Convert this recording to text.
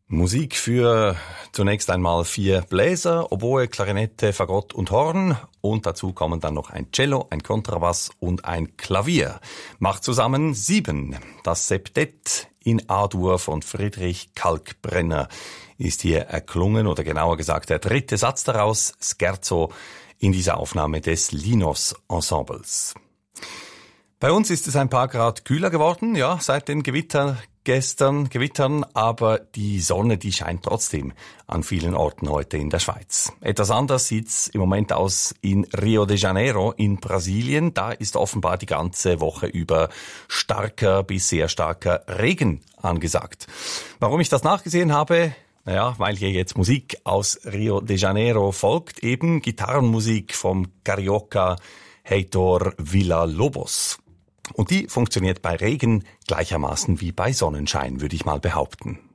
Musik für zunächst einmal 4 Bläser, Oboe, Klarinette, Fagott und Horn. Und dazu kommen dann noch ein Cello, ein Kontrabass und ein Klavier. Macht zusammen 7. Das Septett in A-Dur von Friedrich Kalkbrenner ist hier erklungen, oder genauer gesagt der 3. Satz daraus, Scherzo, in dieser Aufnahme des Linos Ensembles. Bei uns ist es ein paar Grad kühler geworden, ja, seit den Gewittern, aber die Sonne, die scheint trotzdem an vielen Orten heute in der Schweiz. Etwas anders sieht's im Moment aus in Rio de Janeiro in Brasilien. Da ist offenbar die ganze Woche über starker bis sehr starker Regen angesagt. Warum ich das nachgesehen habe? Naja, weil hier jetzt Musik aus Rio de Janeiro folgt, eben Gitarrenmusik vom Carioca Heitor Villa-Lobos. Und die funktioniert bei Regen gleichermaßen wie bei Sonnenschein, würde ich mal behaupten.